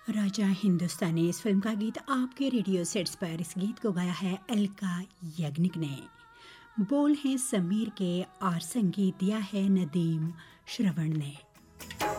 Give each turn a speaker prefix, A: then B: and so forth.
A: राजा हिंदुस्तानी इस फिल्म का गीत आपके रेडियो सेट्स पर। इस गीत को गाया है अलका याग्निक ने। बोल हैं समीर के और संगीत दिया है नदीम श्रवण ने।